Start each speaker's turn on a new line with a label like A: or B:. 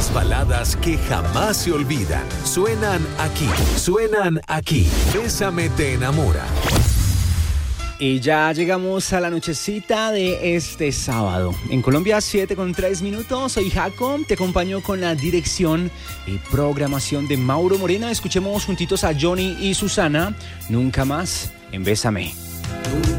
A: Las baladas que jamás se olvidan suenan aquí. Bésame te enamora.
B: Y ya llegamos a la nochecita de este sábado. En Colombia, 7:03. Soy Jaco, te acompaño con la dirección y programación de Mauro Morena. Escuchemos juntitos a Johnny y Susana, Nunca Más en Bésame.